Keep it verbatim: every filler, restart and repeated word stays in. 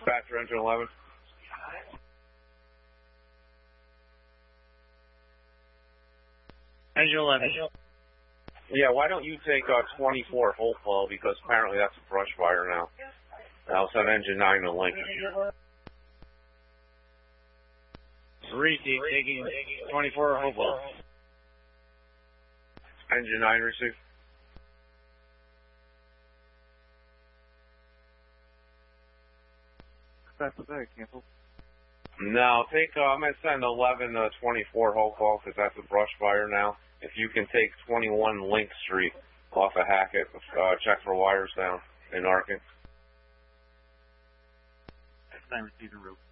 Dispatcher, engine eleven. Engine eleven. Yeah, why don't you take uh, twenty-four Hopewell, because apparently that's a brush fire now. I'll send engine nine to Lincoln. Receive, taking twenty-four Hopewell. Engine nine receive. That's today, cancel. No, take, uh, I'm going to send eleven to twenty-four Hopewell, because that's a brush fire now. If you can take twenty-one Link Street off of Hackett, uh, check for wires down in Arkin. Next time, receive the route.